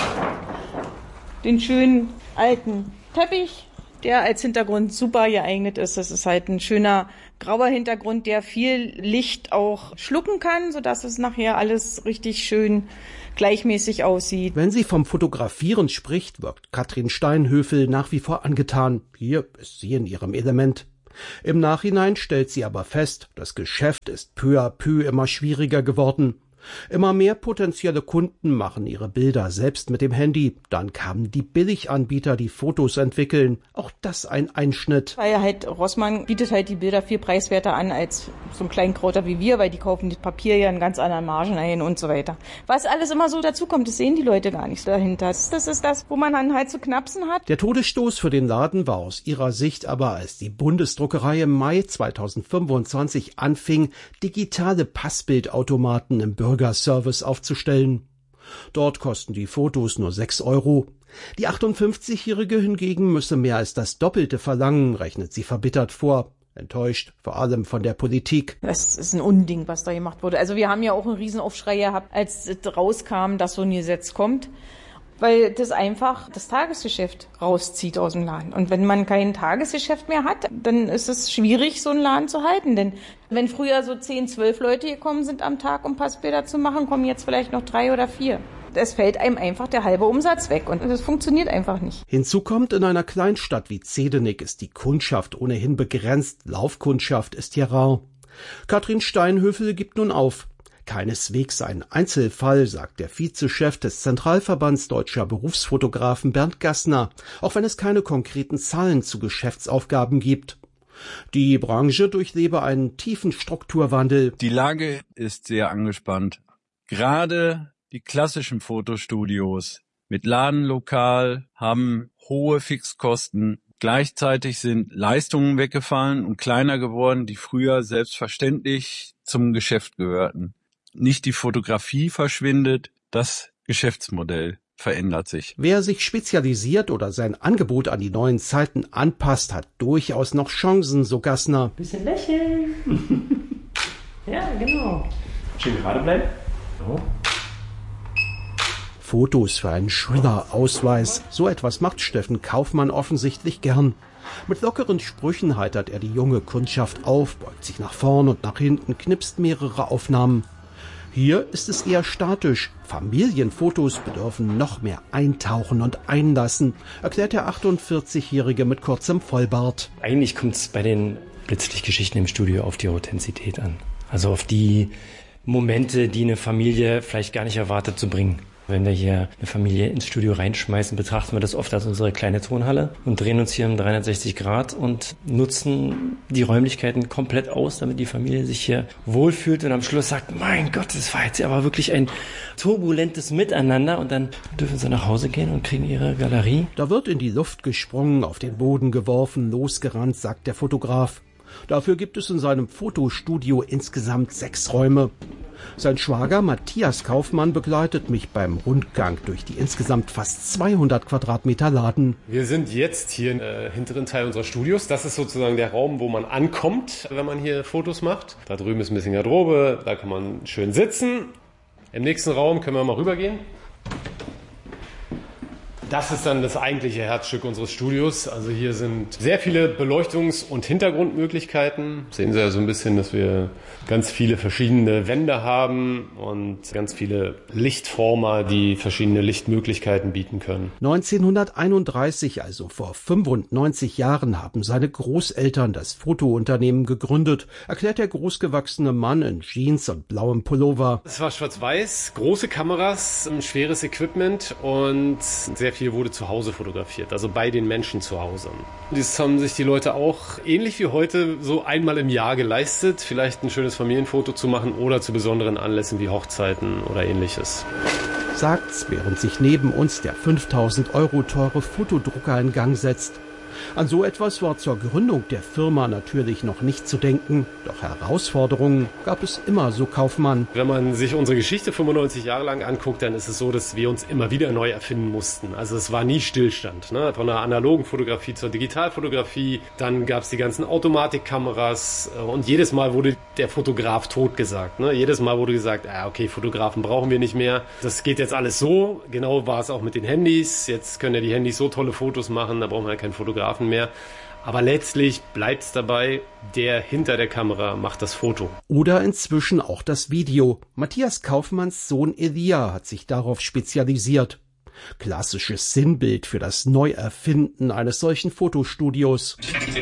den schönen alten Teppich, der als Hintergrund super geeignet ist. Das ist halt ein schöner grauer Hintergrund, der viel Licht auch schlucken kann, sodass es nachher alles richtig schön gleichmäßig aussieht. Wenn sie vom Fotografieren spricht, wirkt Katrin Steinhöfel nach wie vor angetan. Hier ist sie in ihrem Element. Im Nachhinein stellt sie aber fest, das Geschäft ist peu à peu immer schwieriger geworden. Immer mehr potenzielle Kunden machen ihre Bilder selbst mit dem Handy. Dann kamen die Billiganbieter, die Fotos entwickeln. Auch das ein Einschnitt. Weil halt Rossmann bietet halt die Bilder viel preiswerter an als so ein Kleinkrauter wie wir, weil die kaufen das Papier ja in ganz anderen Margen ein und so weiter. Was alles immer so dazukommt, das sehen die Leute gar nicht dahinter. Das ist das, wo man dann halt zu knapsen hat. Der Todesstoß für den Laden war aus ihrer Sicht aber, als die Bundesdruckerei im Mai zweitausendfünfundzwanzig anfing, digitale Passbildautomaten im Bürgerservice aufzustellen. Dort kosten die Fotos nur sechs Euro. Die achtundfünfzigjährige hingegen müsse mehr als das Doppelte verlangen, rechnet sie verbittert vor. Enttäuscht, vor allem von der Politik. Das ist ein Unding, was da gemacht wurde. Also wir haben ja auch einen Riesenaufschrei gehabt, als es rauskam, dass so ein Gesetz kommt. Weil das einfach das Tagesgeschäft rauszieht aus dem Laden. Und wenn man kein Tagesgeschäft mehr hat, dann ist es schwierig, so einen Laden zu halten. Denn wenn früher so zehn, zwölf Leute gekommen sind am Tag, um Passbilder zu machen, kommen jetzt vielleicht noch drei oder vier. Es fällt einem einfach der halbe Umsatz weg und das funktioniert einfach nicht. Hinzu kommt, in einer Kleinstadt wie Zedenik ist die Kundschaft ohnehin begrenzt. Laufkundschaft ist hier rar. Katrin Steinhöfel gibt nun auf. Keineswegs ein Einzelfall, sagt der Vizechef des Zentralverbands deutscher Berufsfotografen Bernd Gassner, auch wenn es keine konkreten Zahlen zu Geschäftsaufgaben gibt. Die Branche durchlebe einen tiefen Strukturwandel. Die Lage ist sehr angespannt. Gerade die klassischen Fotostudios mit Ladenlokal haben hohe Fixkosten. Gleichzeitig sind Leistungen weggefallen und kleiner geworden, die früher selbstverständlich zum Geschäft gehörten. Nicht die Fotografie verschwindet, das Geschäftsmodell verändert sich. Wer sich spezialisiert oder sein Angebot an die neuen Zeiten anpasst, hat durchaus noch Chancen, so Gassner. Bisschen lächeln. Ja, genau. Schön gerade bleiben. So. Fotos für einen Schüler-Ausweis. So etwas macht Steffen Kaufmann offensichtlich gern. Mit lockeren Sprüchen heitert er die junge Kundschaft auf, beugt sich nach vorn und nach hinten, knipst mehrere Aufnahmen. Hier ist es eher statisch. Familienfotos bedürfen noch mehr Eintauchen und Einlassen, erklärt der achtundvierzigjährige mit kurzem Vollbart. Eigentlich kommt es bei den Blitzlichtgeschichten im Studio auf die Authentizität an. Also auf die Momente, die eine Familie vielleicht gar nicht erwartet zu bringen. Wenn wir hier eine Familie ins Studio reinschmeißen, betrachten wir das oft als unsere kleine Tonhalle und drehen uns hier um dreihundertsechzig Grad und nutzen die Räumlichkeiten komplett aus, damit die Familie sich hier wohlfühlt und am Schluss sagt, mein Gott, das war jetzt aber wirklich ein turbulentes Miteinander, und dann dürfen sie nach Hause gehen und kriegen ihre Galerie. Da wird in die Luft gesprungen, auf den Boden geworfen, losgerannt, sagt der Fotograf. Dafür gibt es in seinem Fotostudio insgesamt sechs Räume. Sein Schwager Matthias Kaufmann begleitet mich beim Rundgang durch die insgesamt fast zweihundert Quadratmeter Laden. Wir sind jetzt hier im äh, hinteren Teil unseres Studios. Das ist sozusagen der Raum, wo man ankommt, wenn man hier Fotos macht. Da drüben ist ein bisschen Garderobe, da kann man schön sitzen. Im nächsten Raum können wir mal rübergehen. Das ist dann das eigentliche Herzstück unseres Studios. Also hier sind sehr viele Beleuchtungs- und Hintergrundmöglichkeiten. Sehen Sie ja so ein bisschen, dass wir ganz viele verschiedene Wände haben und ganz viele Lichtformer, die verschiedene Lichtmöglichkeiten bieten können. neunzehnhunderteinunddreißig, also vor fünfundneunzig Jahren, haben seine Großeltern das Fotounternehmen gegründet, erklärt der großgewachsene Mann in Jeans und blauem Pullover. Es war schwarz-weiß, große Kameras, ein schweres Equipment und sehr viel wurde zu Hause fotografiert, also bei den Menschen zu Hause. Das haben sich die Leute auch ähnlich wie heute so einmal im Jahr geleistet, vielleicht ein schönes Familienfoto zu machen oder zu besonderen Anlässen wie Hochzeiten oder ähnliches. Sagt's, während sich neben uns der fünftausend Euro teure Fotodrucker in Gang setzt. An so etwas war zur Gründung der Firma natürlich noch nicht zu denken. Doch Herausforderungen gab es immer, so Kaufmann. Wenn man sich unsere Geschichte fünfundneunzig Jahre lang anguckt, dann ist es so, dass wir uns immer wieder neu erfinden mussten. Also es war nie Stillstand, ne? Von der analogen Fotografie zur Digitalfotografie. Dann gab es die ganzen Automatikkameras und jedes Mal wurde der Fotograf totgesagt. Ne? Jedes Mal wurde gesagt, ah, okay, Fotografen brauchen wir nicht mehr. Das geht jetzt alles so. Genau war es auch mit den Handys. Jetzt können ja die Handys so tolle Fotos machen, da brauchen wir ja keinen Fotografen mehr. Aber letztlich bleibt es dabei, der hinter der Kamera macht das Foto. Oder inzwischen auch das Video. Matthias Kaufmanns Sohn Elia hat sich darauf spezialisiert. Klassisches Sinnbild für das Neuerfinden eines solchen Fotostudios.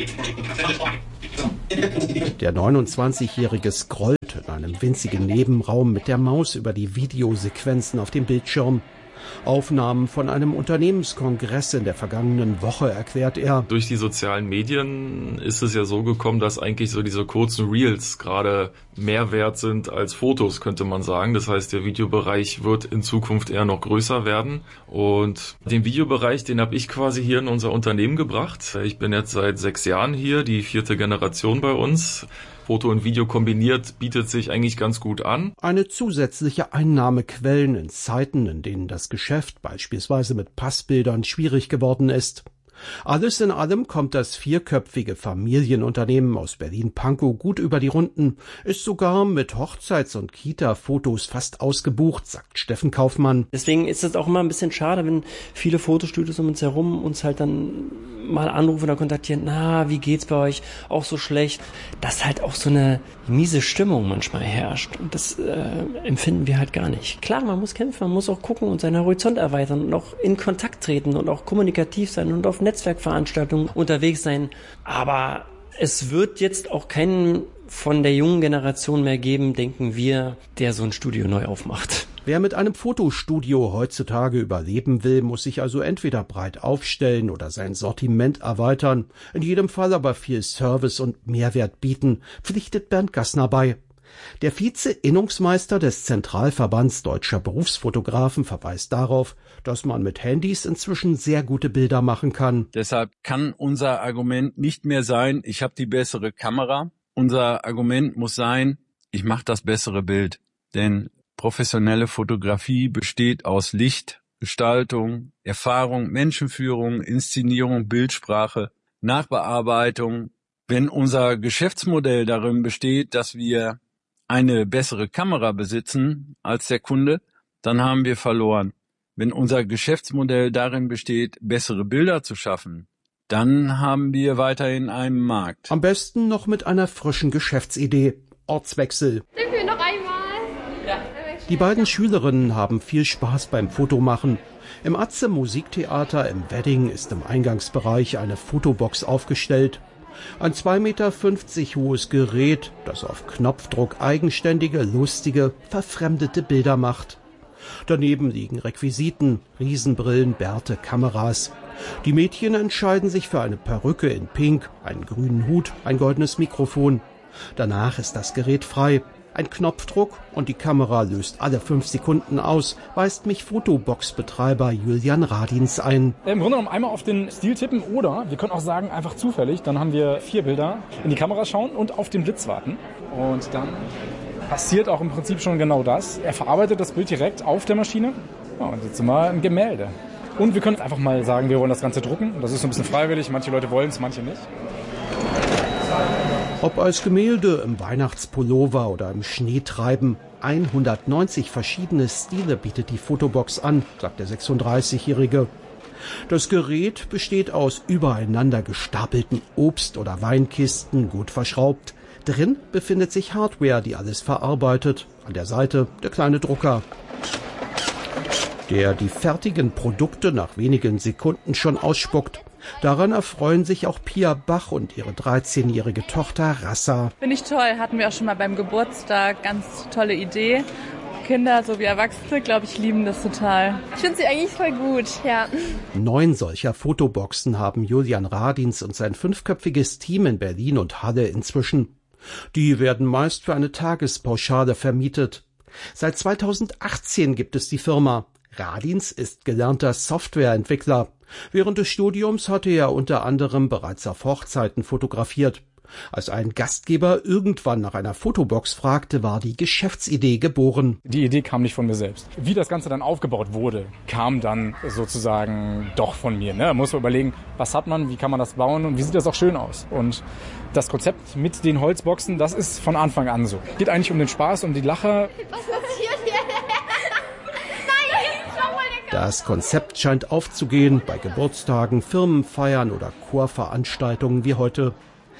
Der neunundzwanzigjährige scrollt in einem winzigen Nebenraum mit der Maus über die Videosequenzen auf dem Bildschirm. Aufnahmen von einem Unternehmenskongress in der vergangenen Woche, erklärt er. Durch die sozialen Medien ist es ja so gekommen, dass eigentlich so diese kurzen Reels gerade mehr wert sind als Fotos, könnte man sagen. Das heißt, der Videobereich wird in Zukunft eher noch größer werden. Und den Videobereich, den habe ich quasi hier in unser Unternehmen gebracht. Ich bin jetzt seit sechs Jahren hier, die vierte Generation bei uns. Foto und Video kombiniert bietet sich eigentlich ganz gut an. Eine zusätzliche Einnahmequelle in Zeiten, in denen das Geschäft beispielsweise mit Passbildern schwierig geworden ist. Alles in allem kommt das vierköpfige Familienunternehmen aus Berlin-Pankow gut über die Runden, ist sogar mit Hochzeits- und Kita-Fotos fast ausgebucht, sagt Steffen Kaufmann. Deswegen ist es auch immer ein bisschen schade, wenn viele Fotostudios um uns herum uns halt dann mal anrufen oder kontaktieren, na, wie geht's bei euch? Auch so schlecht. Dass halt auch so eine miese Stimmung manchmal herrscht. Und das äh, empfinden wir halt gar nicht. Klar, man muss kämpfen, man muss auch gucken und seinen Horizont erweitern und auch in Kontakt treten und auch kommunikativ sein und auf Netzwerkveranstaltungen unterwegs sein. Aber es wird jetzt auch keinen von der jungen Generation mehr geben, denken wir, der so ein Studio neu aufmacht. Wer mit einem Fotostudio heutzutage überleben will, muss sich also entweder breit aufstellen oder sein Sortiment erweitern, in jedem Fall aber viel Service und Mehrwert bieten, pflichtet Bernd Gassner bei. Der Vize-Innungsmeister des Zentralverbands deutscher Berufsfotografen verweist darauf, dass man mit Handys inzwischen sehr gute Bilder machen kann. Deshalb kann unser Argument nicht mehr sein, ich habe die bessere Kamera. Unser Argument muss sein, ich mache das bessere Bild. Denn professionelle Fotografie besteht aus Licht, Gestaltung, Erfahrung, Menschenführung, Inszenierung, Bildsprache, Nachbearbeitung. Wenn unser Geschäftsmodell darin besteht, dass wir eine bessere Kamera besitzen als der Kunde, dann haben wir verloren. Wenn unser Geschäftsmodell darin besteht, bessere Bilder zu schaffen, dann haben wir weiterhin einen Markt. Am besten noch mit einer frischen Geschäftsidee. Ortswechsel. Dürfen wir noch einmal? Ja. Die beiden Schülerinnen haben viel Spaß beim Fotomachen. Im Atze Musiktheater im Wedding ist im Eingangsbereich eine Fotobox aufgestellt. Ein zwei Meter fünfzig hohes Gerät, das auf Knopfdruck eigenständige, lustige, verfremdete Bilder macht. Daneben liegen Requisiten, Riesenbrillen, Bärte, Kameras. Die Mädchen entscheiden sich für eine Perücke in Pink, einen grünen Hut, ein goldenes Mikrofon. Danach ist das Gerät frei. Ein Knopfdruck und die Kamera löst alle fünf Sekunden aus, weist mich Fotobox-Betreiber Julian Radins ein. Im Grunde genommen einmal auf den Stil tippen oder wir können auch sagen, einfach zufällig, dann haben wir vier Bilder, in die Kamera schauen und auf den Blitz warten. Und dann passiert auch im Prinzip schon genau das. Er verarbeitet das Bild direkt auf der Maschine. Ja, und jetzt sind wir ein Gemälde. Und wir können einfach mal sagen, wir wollen das Ganze drucken. Das ist so ein bisschen freiwillig, manche Leute wollen es, manche nicht. Ob als Gemälde, im Weihnachtspullover oder im Schneetreiben, hundertneunzig verschiedene Stile bietet die Fotobox an, sagt der sechsunddreißigjährige. Das Gerät besteht aus übereinander gestapelten Obst- oder Weinkisten, gut verschraubt. Drin befindet sich Hardware, die alles verarbeitet. An der Seite der kleine Drucker, der die fertigen Produkte nach wenigen Sekunden schon ausspuckt. Daran erfreuen sich auch Pia Bach und ihre dreizehnjährige Tochter Rassa. Finde ich toll, hatten wir auch schon mal beim Geburtstag, ganz tolle Idee. Kinder sowie Erwachsene, glaube ich, lieben das total. Ich finde sie eigentlich voll gut, ja. Neun solcher Fotoboxen haben Julian Radins und sein fünfköpfiges Team in Berlin und Halle inzwischen. Die werden meist für eine Tagespauschale vermietet. Seit zweitausendachtzehn gibt es die Firma. Radins ist gelernter Softwareentwickler. Während des Studiums hatte er unter anderem bereits auf Hochzeiten fotografiert. Als ein Gastgeber irgendwann nach einer Fotobox fragte, war die Geschäftsidee geboren. Die Idee kam nicht von mir selbst. Wie das Ganze dann aufgebaut wurde, kam dann sozusagen doch von mir. Ne? Da muss man überlegen, was hat man, wie kann man das bauen und wie sieht das auch schön aus. Und das Konzept mit den Holzboxen, das ist von Anfang an so. Geht eigentlich um den Spaß, um die Lacher. Was passiert hier? Das Konzept scheint aufzugehen bei Geburtstagen, Firmenfeiern oder Chorveranstaltungen wie heute.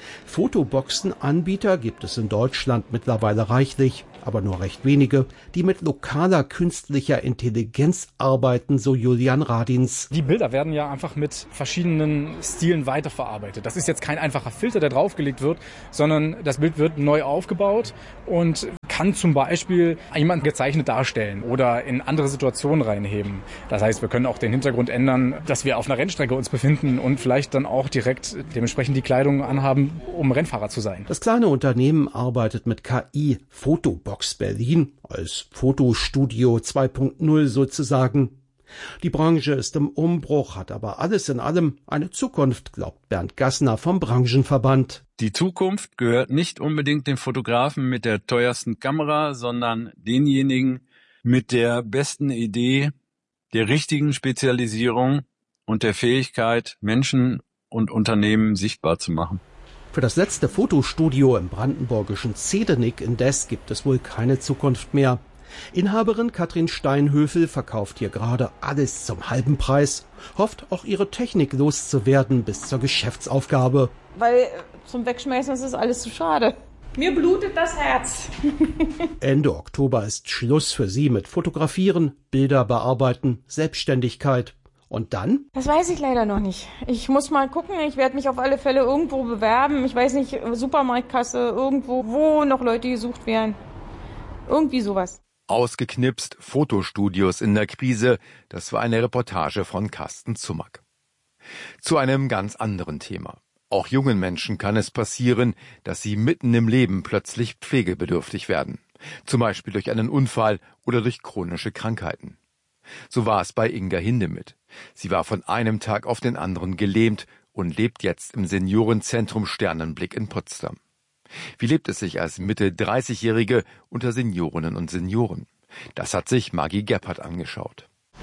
Fotoboxenanbieter gibt es in Deutschland mittlerweile reichlich, aber nur recht wenige, die mit lokaler künstlicher Intelligenz arbeiten, so Julian Radins. Die Bilder werden ja einfach mit verschiedenen Stilen weiterverarbeitet. Das ist jetzt kein einfacher Filter, der draufgelegt wird, sondern das Bild wird neu aufgebaut und kann zum Beispiel jemanden gezeichnet darstellen oder in andere Situationen reinheben. Das heißt, wir können auch den Hintergrund ändern, dass wir auf einer Rennstrecke uns befinden und vielleicht dann auch direkt dementsprechend die Kleidung anhaben, um Rennfahrer zu sein. Das kleine Unternehmen arbeitet mit K I, Fotobox Berlin, als Fotostudio zwei Punkt null sozusagen. Die Branche ist im Umbruch, hat aber alles in allem eine Zukunft, glaubt Bernd Gassner vom Branchenverband. Die Zukunft gehört nicht unbedingt dem Fotografen mit der teuersten Kamera, sondern denjenigen mit der besten Idee, der richtigen Spezialisierung und der Fähigkeit, Menschen und Unternehmen sichtbar zu machen. Für das letzte Fotostudio im brandenburgischen Zedenik indes gibt es wohl keine Zukunft mehr. Inhaberin Katrin Steinhöfel verkauft hier gerade alles zum halben Preis, hofft auch ihre Technik loszuwerden bis zur Geschäftsaufgabe. Weil zum Wegschmeißen ist es alles zu schade. Mir blutet das Herz. Ende Oktober ist Schluss für sie mit Fotografieren, Bilder bearbeiten, Selbstständigkeit. Und dann? Das weiß ich leider noch nicht. Ich muss mal gucken. Ich werde mich auf alle Fälle irgendwo bewerben. Ich weiß nicht, Supermarktkasse, irgendwo, wo noch Leute gesucht werden. Irgendwie sowas. Ausgeknipst, Fotostudios in der Krise, das war eine Reportage von Carsten Zummack. Zu einem ganz anderen Thema. Auch jungen Menschen kann es passieren, dass sie mitten im Leben plötzlich pflegebedürftig werden. Zum Beispiel durch einen Unfall oder durch chronische Krankheiten. So war es bei Inga Hindemith. Sie war von einem Tag auf den anderen gelähmt und lebt jetzt im Seniorenzentrum Sternenblick in Potsdam. Wie lebt es sich als Mitte-dreißigjährige unter Seniorinnen und Senioren? Das hat sich Maggie Gebhardt angeschaut.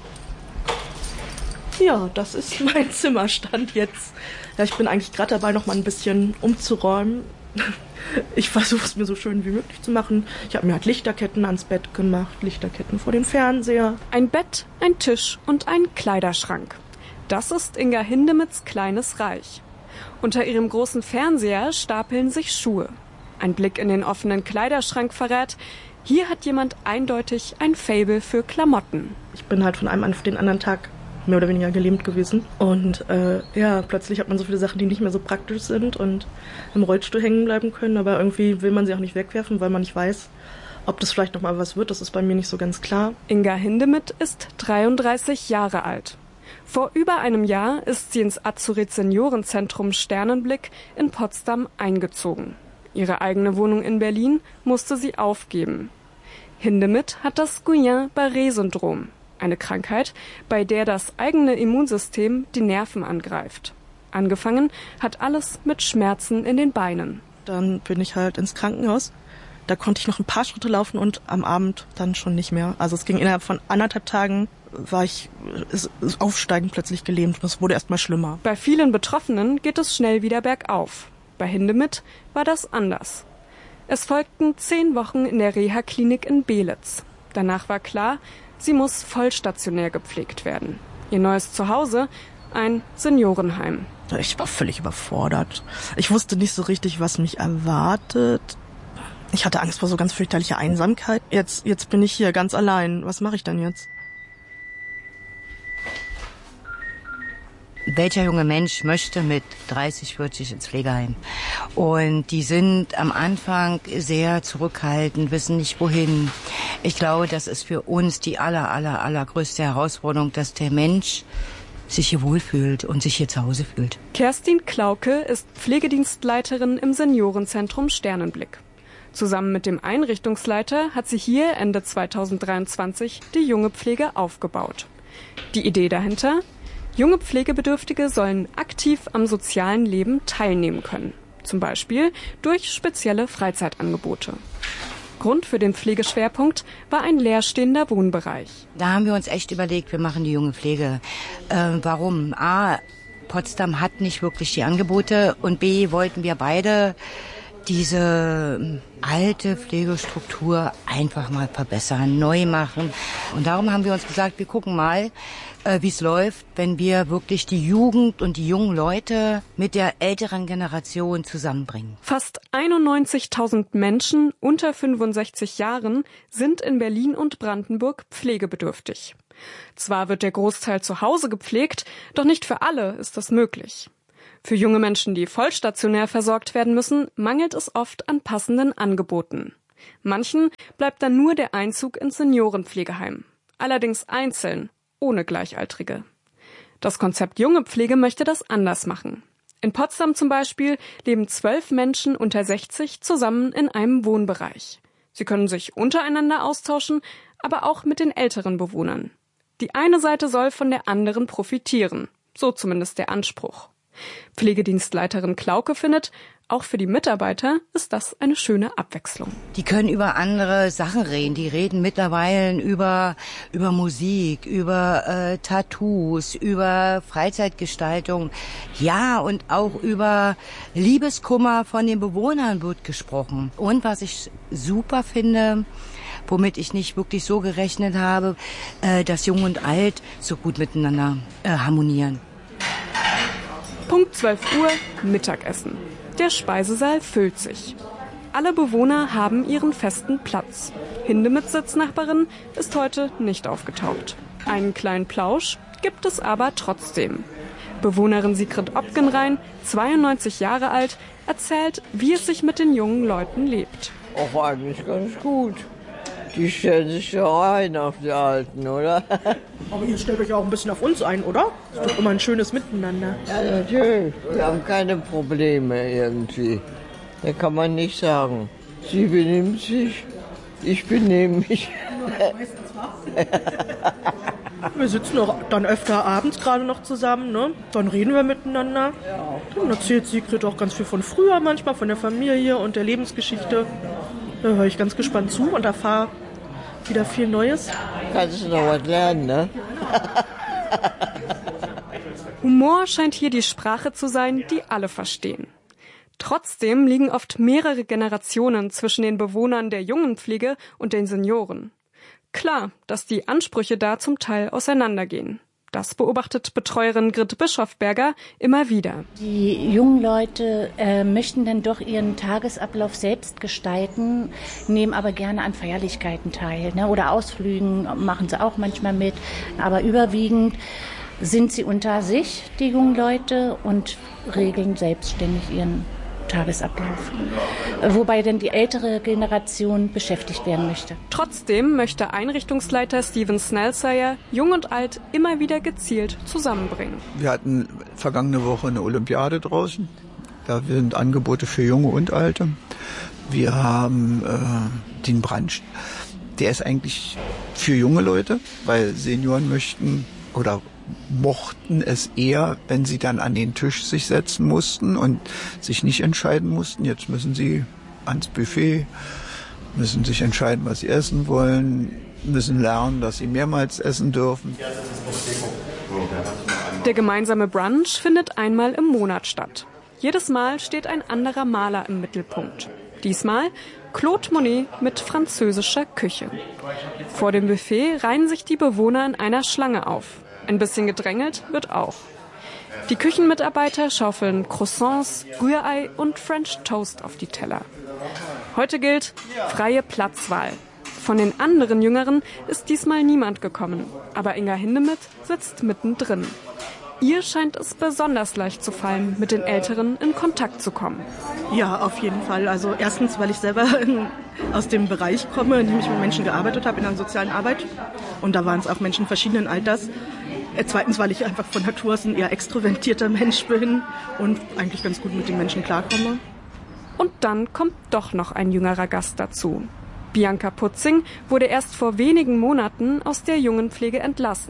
Ja, das ist mein Zimmerstand jetzt. Ja, ich bin eigentlich gerade dabei, noch mal ein bisschen umzuräumen. Ich versuche es mir so schön wie möglich zu machen. Ich habe mir halt Lichterketten ans Bett gemacht, Lichterketten vor den Fernseher. Ein Bett, ein Tisch und ein Kleiderschrank. Das ist Inga Hindemiths kleines Reich. Unter ihrem großen Fernseher stapeln sich Schuhe. Ein Blick in den offenen Kleiderschrank verrät, hier hat jemand eindeutig ein Faible für Klamotten. Ich bin halt von einem auf den anderen Tag mehr oder weniger gelähmt gewesen. Und äh, ja, plötzlich hat man so viele Sachen, die nicht mehr so praktisch sind und im Rollstuhl hängen bleiben können. Aber irgendwie will man sie auch nicht wegwerfen, weil man nicht weiß, ob das vielleicht noch mal was wird. Das ist bei mir nicht so ganz klar. Inga Hindemith ist dreiunddreißig Jahre alt. Vor über einem Jahr ist sie ins Azuret Seniorenzentrum Sternenblick in Potsdam eingezogen. Ihre eigene Wohnung in Berlin musste sie aufgeben. Hindemith hat das Guillain-Barré-Syndrom, eine Krankheit, bei der das eigene Immunsystem die Nerven angreift. Angefangen hat alles mit Schmerzen in den Beinen. Dann bin ich halt ins Krankenhaus. Da konnte ich noch ein paar Schritte laufen und am Abend dann schon nicht mehr. Also es ging innerhalb von anderthalb Tagen, war ich ist, ist aufsteigend plötzlich gelähmt und es wurde erst mal schlimmer. Bei vielen Betroffenen geht es schnell wieder bergauf. Bei Hindemith war das anders. Es folgten zehn Wochen in der Reha-Klinik in Belitz. Danach war klar, sie muss vollstationär gepflegt werden. Ihr neues Zuhause, ein Seniorenheim. Ich war völlig überfordert. Ich wusste nicht so richtig, was mich erwartet. Ich hatte Angst vor so ganz fürchterlicher Einsamkeit. Jetzt, jetzt bin ich hier ganz allein. Was mache ich denn jetzt? Welcher junge Mensch möchte mit dreißig, vierzig ins Pflegeheim? Und die sind am Anfang sehr zurückhaltend, wissen nicht wohin. Ich glaube, das ist für uns die aller, aller, allergrößte Herausforderung, dass der Mensch sich hier wohlfühlt und sich hier zu Hause fühlt. Kerstin Klauke ist Pflegedienstleiterin im Seniorenzentrum Sternenblick. Zusammen mit dem Einrichtungsleiter hat sie hier Ende zweitausenddreiundzwanzig die junge Pflege aufgebaut. Die Idee dahinter? Junge Pflegebedürftige sollen aktiv am sozialen Leben teilnehmen können. Zum Beispiel durch spezielle Freizeitangebote. Grund für den Pflegeschwerpunkt war ein leerstehender Wohnbereich. Da haben wir uns echt überlegt, wir machen die junge Pflege. Äh, warum? A, Potsdam hat nicht wirklich die Angebote und B, wollten wir beide diese alte Pflegestruktur einfach mal verbessern, neu machen. Und darum haben wir uns gesagt, wir gucken mal, äh, wie es läuft, wenn wir wirklich die Jugend und die jungen Leute mit der älteren Generation zusammenbringen. Fast einundneunzigtausend Menschen unter fünfundsechzig Jahren sind in Berlin und Brandenburg pflegebedürftig. Zwar wird der Großteil zu Hause gepflegt, doch nicht für alle ist das möglich. Für junge Menschen, die vollstationär versorgt werden müssen, mangelt es oft an passenden Angeboten. Manchen bleibt dann nur der Einzug ins Seniorenpflegeheim. Allerdings einzeln, ohne Gleichaltrige. Das Konzept Junge Pflege möchte das anders machen. In Potsdam zum Beispiel leben zwölf Menschen unter sechzig zusammen in einem Wohnbereich. Sie können sich untereinander austauschen, aber auch mit den älteren Bewohnern. Die eine Seite soll von der anderen profitieren, so zumindest der Anspruch. Pflegedienstleiterin Klauke findet, auch für die Mitarbeiter ist das eine schöne Abwechslung. Die können über andere Sachen reden. Die reden mittlerweile über, über Musik, über äh, Tattoos, über Freizeitgestaltung. Ja, und auch über Liebeskummer von den Bewohnern wird gesprochen. Und was ich super finde, womit ich nicht wirklich so gerechnet habe, äh, dass Jung und Alt so gut miteinander äh, harmonieren. Punkt zwölf Uhr, Mittagessen. Der Speisesaal füllt sich. Alle Bewohner haben ihren festen Platz. Hindemiths Sitznachbarin ist heute nicht aufgetaucht. Einen kleinen Plausch gibt es aber trotzdem. Bewohnerin Sigrid Opgenrein, zweiundneunzig Jahre alt, erzählt, wie es sich mit den jungen Leuten lebt. Auch eigentlich ganz gut. Die stellen sich ja ein auf die Alten, oder? Aber ihr stellt euch auch ein bisschen auf uns ein, oder? Ist doch immer ein schönes Miteinander. Ja, natürlich. Wir haben keine Probleme irgendwie. Da kann man nicht sagen. Sie benimmt sich, ich benehme mich. Wir sitzen auch dann öfter abends gerade noch zusammen, ne? Dann reden wir miteinander. Ja. Dann erzählt Sigrid auch ganz viel von früher manchmal, von der Familie und der Lebensgeschichte. Da höre ich ganz gespannt zu und erfahre wieder viel Neues. Kannst du noch was lernen, ne? Humor scheint hier die Sprache zu sein, die alle verstehen. Trotzdem liegen oft mehrere Generationen zwischen den Bewohnern der Jungenpflege und den Senioren. Klar, dass die Ansprüche da zum Teil auseinandergehen. Das beobachtet Betreuerin Grit Bischofberger immer wieder. Die jungen Leute äh, möchten dann doch ihren Tagesablauf selbst gestalten, nehmen aber gerne an Feierlichkeiten teil, ne? Oder Ausflügen machen sie auch manchmal mit. Aber überwiegend sind sie unter sich, die jungen Leute, und regeln selbstständig ihren Tagesablauf. Wobei denn die ältere Generation beschäftigt werden möchte. Trotzdem möchte Einrichtungsleiter Steven Snellsayer Jung und Alt immer wieder gezielt zusammenbringen. Wir hatten vergangene Woche eine Olympiade draußen. Da sind Angebote für Junge und Alte. Wir haben äh, den Brunch. Der ist eigentlich für junge Leute, weil Senioren möchten oder mochten es eher, wenn sie dann an den Tisch sich setzen mussten und sich nicht entscheiden mussten. Jetzt müssen sie ans Buffet, müssen sich entscheiden, was sie essen wollen, müssen lernen, dass sie mehrmals essen dürfen. Der gemeinsame Brunch findet einmal im Monat statt. Jedes Mal steht ein anderer Maler im Mittelpunkt. Diesmal Claude Monet mit französischer Küche. Vor dem Buffet reihen sich die Bewohner in einer Schlange auf. Ein bisschen gedrängelt wird auch. Die Küchenmitarbeiter schaufeln Croissants, Rührei und French Toast auf die Teller. Heute gilt freie Platzwahl. Von den anderen Jüngeren ist diesmal niemand gekommen, aber Inga Hindemith sitzt mittendrin. Ihr scheint es besonders leicht zu fallen, mit den Älteren in Kontakt zu kommen. Ja, auf jeden Fall. Also erstens, weil ich selber in, aus dem Bereich komme, in dem ich mit Menschen gearbeitet habe, in der sozialen Arbeit. Und da waren es auch Menschen verschiedenen Alters. Zweitens, weil ich einfach von Natur aus ein eher extrovertierter Mensch bin und eigentlich ganz gut mit den Menschen klarkomme. Und dann kommt doch noch ein jüngerer Gast dazu. Bianca Putzing wurde erst vor wenigen Monaten aus der Jungenpflege entlassen.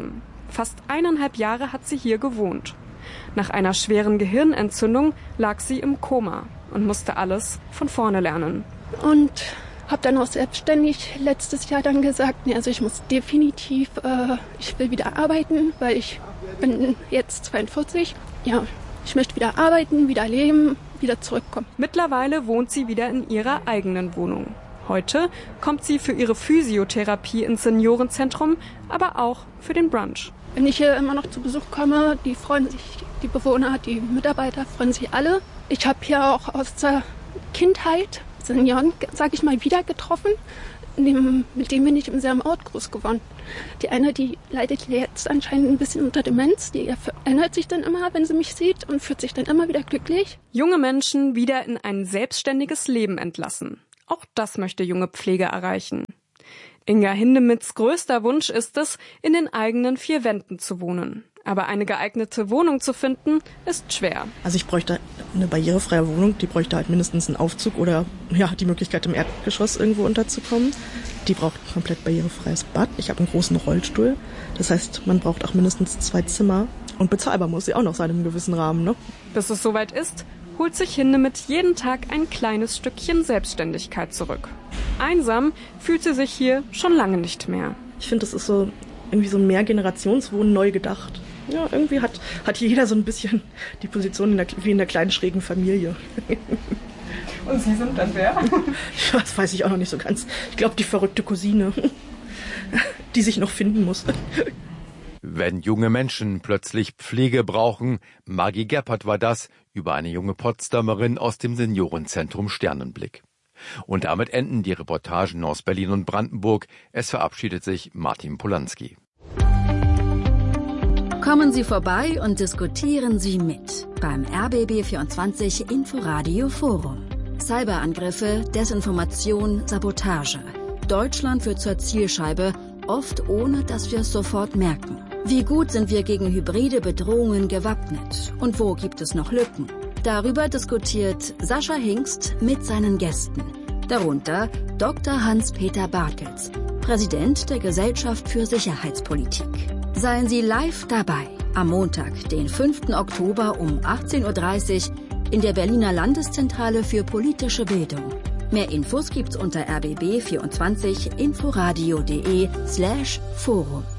Fast eineinhalb Jahre hat sie hier gewohnt. Nach einer schweren Gehirnentzündung lag sie im Koma und musste alles von vorne lernen. Und habe dann auch selbstständig letztes Jahr dann gesagt, nee, also ich muss definitiv, äh, ich will wieder arbeiten, weil ich bin jetzt zweiundvierzig. Ja, ich möchte wieder arbeiten, wieder leben, wieder zurückkommen. Mittlerweile wohnt sie wieder in ihrer eigenen Wohnung. Heute kommt sie für ihre Physiotherapie ins Seniorenzentrum, aber auch für den Brunch. Wenn ich hier immer noch zu Besuch komme, die freuen sich, die Bewohner, die Mitarbeiter freuen sich alle. Ich habe hier auch aus der Kindheit Senioren, sage ich mal, wieder getroffen. Dem, mit dem bin ich im selben Ort groß geworden. Die eine, die leidet jetzt anscheinend ein bisschen unter Demenz. Die erinnert sich dann immer, wenn sie mich sieht und fühlt sich dann immer wieder glücklich. Junge Menschen wieder in ein selbstständiges Leben entlassen. Auch das möchte junge Pflege erreichen. Inga Hindemiths größter Wunsch ist es, in den eigenen vier Wänden zu wohnen. Aber eine geeignete Wohnung zu finden, ist schwer. Also ich bräuchte eine barrierefreie Wohnung, die bräuchte halt mindestens einen Aufzug oder ja die Möglichkeit, im Erdgeschoss irgendwo unterzukommen. Die braucht ein komplett barrierefreies Bad. Ich habe einen großen Rollstuhl. Das heißt, man braucht auch mindestens zwei Zimmer. Und bezahlbar muss sie auch noch sein im gewissen Rahmen, ne? Bis es soweit ist, holt sich Hindemith jeden Tag ein kleines Stückchen Selbstständigkeit zurück. Einsam fühlt sie sich hier schon lange nicht mehr. Ich finde, das ist so irgendwie so ein Mehrgenerationswohnen neu gedacht. Ja, irgendwie hat, hat hier jeder so ein bisschen die Position in der, wie in der kleinen schrägen Familie. Und Sie sind dann wer? Das weiß ich auch noch nicht so ganz. Ich glaube, die verrückte Cousine, die sich noch finden muss. Wenn junge Menschen plötzlich Pflege brauchen, Maggie Gebhardt war das, über eine junge Potsdamerin aus dem Seniorenzentrum Sternenblick. Und damit enden die Reportagen aus Berlin und Brandenburg. Es verabschiedet sich Martin Polanski. Kommen Sie vorbei und diskutieren Sie mit beim R B B vierundzwanzig Inforadio Forum. Cyberangriffe, Desinformation, Sabotage. Deutschland wird zur Zielscheibe, oft ohne dass wir es sofort merken. Wie gut sind wir gegen hybride Bedrohungen gewappnet? Und wo gibt es noch Lücken? Darüber diskutiert Sascha Hingst mit seinen Gästen. Darunter Doktor Hans-Peter Bartels, Präsident der Gesellschaft für Sicherheitspolitik. Seien Sie live dabei am Montag, den fünften Oktober um achtzehn Uhr dreißig in der Berliner Landeszentrale für politische Bildung. Mehr Infos gibt's unter r b b vierundzwanzig inforadio punkt de slash forum.